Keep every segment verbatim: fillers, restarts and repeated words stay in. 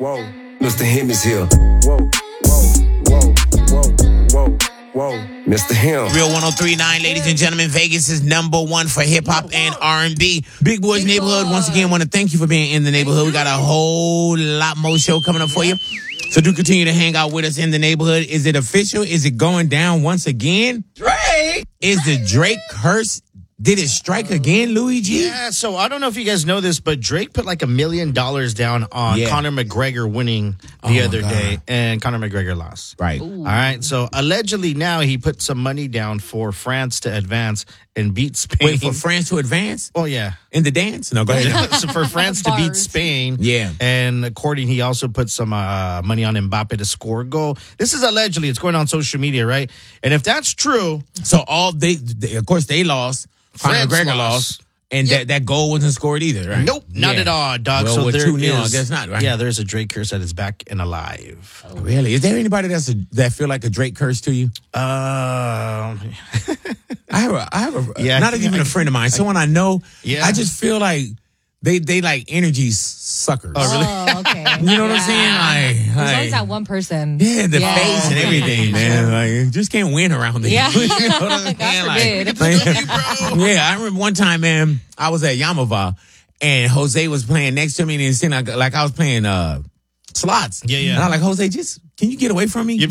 Whoa, Mister Him is here. Whoa, whoa, whoa, whoa, whoa, whoa, Mister Him. Real one oh three point nine, ladies and gentlemen, Vegas is number one for hip-hop and R and B. Big Boys Neighborhood, once again, want to thank you for being in the neighborhood. We got a whole lot more show coming up for you. So do continue to hang out with us in the neighborhood. Is it official? Is it going down once again? Drake! Is the Drake curse? Did it strike again, Louis G? Yeah, so I don't know if you guys know this, but Drake put like a million dollars down on Yeah. Conor McGregor winning the Oh, other God. day, and Conor McGregor lost. Right. All right, so allegedly now he put some money down for France to advance and beat Spain. Wait, for France to advance Oh, yeah. in the dance? No, go ahead. so for France to beat Bars. Spain. Yeah. And according, he also put some uh, money on Mbappe to score a goal. This is allegedly, it's going on social media, right? And if that's true, So all they, they of course, they lost. Conor France McGregor lost. lost. And Yeah. that, that goal wasn't scored either, right? nope, not Yeah. at all, dog. Well, so with there two nil, I is- guess not, right? Yeah, there's a Drake curse that is back and alive. Really? Is there anybody that's a, that feel like a Drake curse to you? Um, I have a, I have a, Yeah, I not think even I- a friend of mine. Someone I know. Yeah. I just feel like they, they like energy suckers. Oh, really? Oh, okay. You know what I'm saying? Like, There's like always that one person. yeah, the Yeah. face and everything, man. Like, you just can't win around them. Yeah. you know what I'm God saying? forbid. Like, yeah, I remember one time, man, I was at Yamava and Jose was playing next to me and it seemed like, like I was playing uh, slots. Yeah, yeah. And I was like, Jose, just, can you get away from me?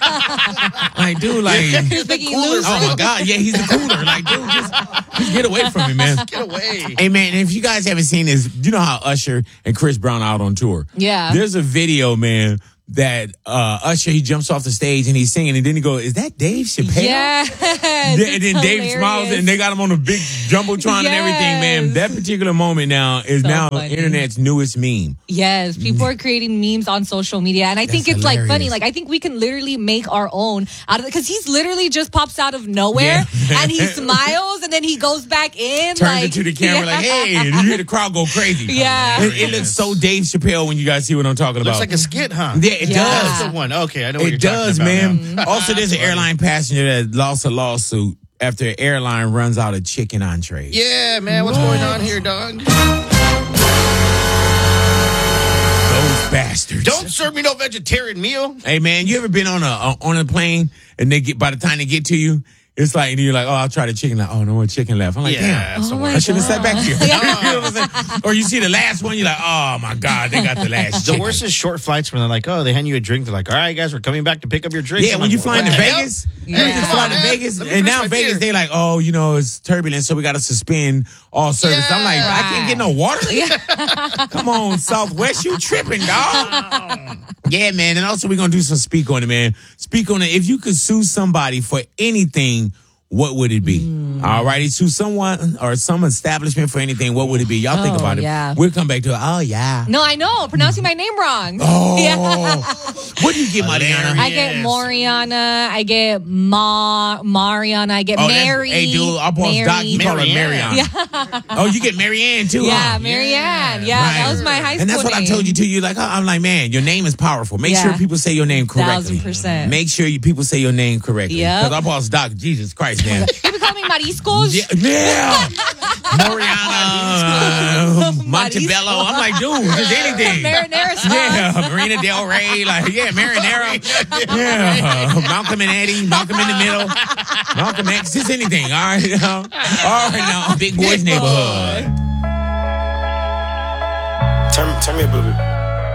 Like, dude, like, He's making you lose. oh my God, yeah, he's the cooler. Like, dude, just, just get away from me, man. Get away. Hey, man, if you guys haven't seen this, you know how Usher and Chris Brown are out on tour? Yeah. There's a video, man, that uh, Usher, he jumps off the stage and he's singing, and then he goes, is that Dave Chappelle? Yes. Yeah, and then Dave Hilarious. smiles, and they got him on a big jumbotron and everything, man. Yes. That particular moment now is So now funny. internet's newest meme. Yes, people are creating memes on social media, and I think That's it's like funny. hilarious. Like I think we can literally make our own out of it because he's literally just pops out of nowhere Yeah. and he smiles and then he goes back in. Turns like, into the camera yeah. like, hey, and you hear the crowd go crazy. Yeah. It, it looks so Dave Chappelle when you guys see what I'm talking Looks about. like a skit, huh? Yeah, it Yeah. does. That's the one. Okay, I know what you're It does, talking about man. now. Also, there's an That's funny. airline passenger that lost a lawsuit after an airline runs out of chicken entrees. Yeah, man. What's going on here, dog? Those bastards. Don't serve me no vegetarian meal. Hey, man, you ever been on a uh, on a plane and they get by the time they get to you, it's like you're like, oh, I'll try the chicken. Like, oh, no more chicken left. I'm like, Yeah, damn. that's the Oh one. my I should have sat back God. here. You know what I'm saying? Or you see the last one, you're like, oh my God, they got the last The chicken. worst is short flights when they're like, oh, they hand you a drink. They're like, all right, guys, we're coming back to pick up your drink. Yeah, I'm when like, you flying what to the hell? Vegas, Yeah. you just Come fly on, to man. Vegas, Let me and finish now my Vegas, beer. they like, oh, you know, it's turbulent, so we got to suspend all service. I'm like, I can't get no water. Come on, Southwest, you tripping, dog? Yeah, man, and also we're gonna do some speak on it, man. Speak on it. If you could sue somebody for anything, what would it be? Mm. All righty, sue someone or some establishment for anything, what would it be? Y'all think Oh, about it. yeah. We'll come back to it. Oh, yeah. No, I know. Pronouncing my name wrong. Oh, Yeah. what do you get, Mariana? I get Yes. Moriana. I get Ma Mariana. I get Oh, that's- Mary. Hey, dude, our boss Mary. Doc, he call her Marianne. Marianne. Oh, you get Marianne too, Yeah, huh? Marianne. Yeah, Right. that was my high school And that's what I name. told you too. You're like, oh, I'm like, man, your name is powerful. Make Yeah. sure people say your name correctly. Thousand percent. Make sure you people say your name correctly. Yep. Because our boss Doc, Jesus Christ, man. People call me Mariscos. yeah, yeah. Mariana, uh, Montebello. I'm like, dude, just anything. Marinara sauce. Yeah, Marina Del Rey, like, yeah, Marinara. Yeah, uh, Malcolm and Eddie, Malcolm in the middle, Malcolm X, just anything. All right, now. All right, now, Big Boys Neighborhood. Turn, turn me up a little bit.